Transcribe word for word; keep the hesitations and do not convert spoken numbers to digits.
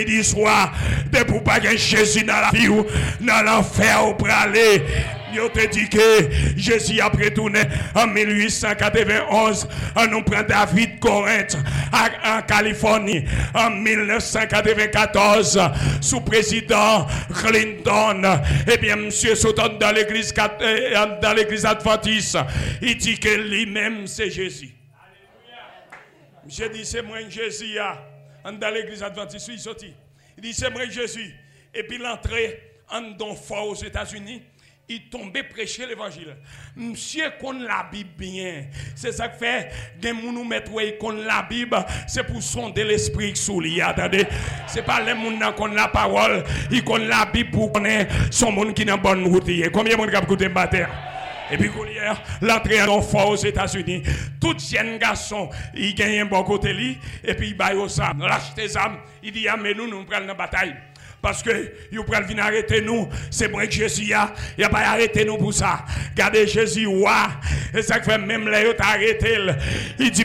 dit soit de pour pas que Jésus dans la vie ou dans l'enfer ou pour aller. Yo te dit que Jésus a retourné en mille huit cent quatre-vingt-onze. On nous prend David Corinthe en Californie en mille neuf cent quatre-vingt-quatorze sous président Clinton. Eh bien, monsieur Sauton dans l'église dans l'église adventiste, il dit que lui-même c'est Jésus. Monsieur dit c'est moi Jésus dans l'église adventiste, il sorti. Il dit c'est moi Jésus. Et puis l'entrée en don fort aux États-Unis. Il tombait prêcher l'évangile. Monsieur connaît la Bible bien. C'est ça que fait des gens nous mettent ouais connaît la Bible, c'est pour sonder l'esprit sous lui. Attendez, c'est pas les gens qui connaissent la parole, ils connaissent la Bible pour connaître son monde qui est dans bonne route. Combien de gens qui écoutent bataille? Et puis, l'entrée en fort aux États-Unis, tout jeune garçon, il gagne un bon côté lui, et puis il baille aux âmes, lâche tes âmes, il dit, ah, mais nous, nous prenons la bataille. Parce que vous pouvez venir arrêter nous, c'est moi que Jésus a, il a pas arrêté nous pour ça. Regardez Jésus, ouais, et ça fait même là, il a arrêté, il dit,